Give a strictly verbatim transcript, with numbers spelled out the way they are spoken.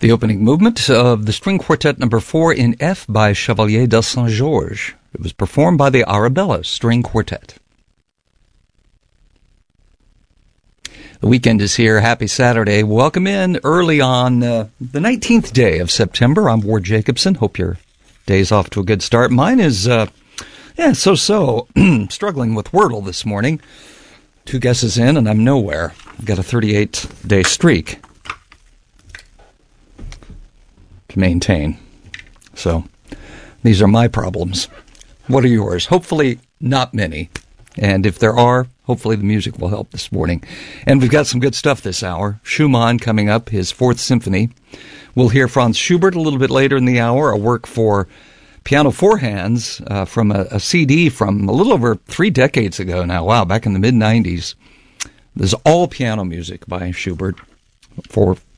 The opening movement of the string quartet number four in F by Chevalier de Saint-Georges. It was performed by the Arabella String Quartet. The weekend is here. Happy Saturday. Welcome in early on uh, the nineteenth day of September. I'm Ward Jacobson. Hope your day's off to a good start. Mine is, uh, yeah, so-so. Struggling with Wordle this morning. Two guesses in, and I'm nowhere. I've got a thirty-eight day streak to maintain. So these are my problems. What are yours? Hopefully not many. And if there are, hopefully the music will help this morning. And we've got some good stuff this hour. Schumann coming up, his Fourth Symphony. We'll hear Franz Schubert a little bit later in the hour, a work for piano four hands uh, from a, a C D from a little over three decades ago now. Wow, back in the mid nineties. This is all piano music by Schubert for